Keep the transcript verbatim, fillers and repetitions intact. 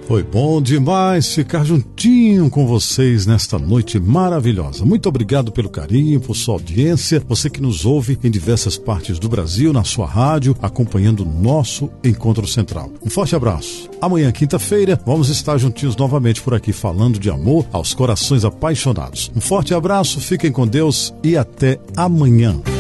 Foi bom demais ficar juntinho com vocês nesta noite maravilhosa. Muito obrigado pelo carinho, por sua audiência, você que nos ouve em diversas partes do Brasil, na sua rádio, acompanhando o nosso Encontro Central. Um forte abraço. Amanhã, quinta-feira, vamos estar juntinhos novamente por aqui, falando de amor aos corações apaixonados. Um forte abraço, fiquem com Deus e até amanhã.